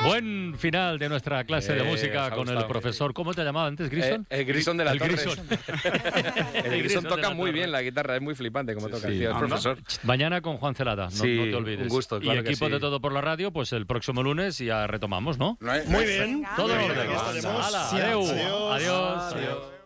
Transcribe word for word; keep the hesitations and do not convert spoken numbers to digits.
Buen final de nuestra clase de Eh, música con el profesor. ¿Cómo te llamaba antes, Grison? Eh, el Grison de la el Torre. Grison. El Grison toca muy bien la guitarra, es muy flipante como toca, tío, es profesor. Mañana con Juan Celada, no, Sí, no te olvides. un gusto, claro y equipo que sí. de Todo por la Radio, pues el próximo lunes ya retomamos, ¿no? Muy bien. Todo en Muy bien, orden. aquí estaremos. Hala, Sí, adeu. adiós. Adiós. Adiós.